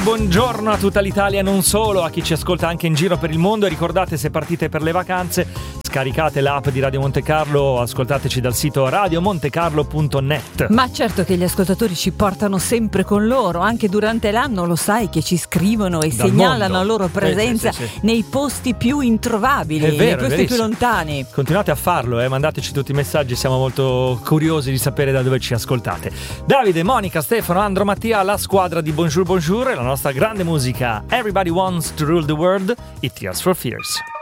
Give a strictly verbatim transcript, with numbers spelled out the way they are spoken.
buongiorno a tutta l'Italia, non solo, a chi ci ascolta anche in giro per il mondo. E ricordate, se partite per le vacanze, scaricate l'app di Radio Monte Carlo, ascoltateci dal sito radio monte carlo punto net. Ma certo che gli ascoltatori ci portano sempre con loro, anche durante l'anno, lo sai che ci scrivono e Dal segnalano mondo. la loro presenza Sì, sì, sì. nei posti più introvabili, È vero, nei è posti più verissimo. lontani. Continuate a farlo, eh? Mandateci tutti i messaggi, siamo molto curiosi di sapere da dove ci ascoltate. Davide, Monica, Stefano, Andro, Mattia, la squadra di Bonjour Bonjour e la nostra grande musica Everybody Wants to Rule the World, It Tears for Fears.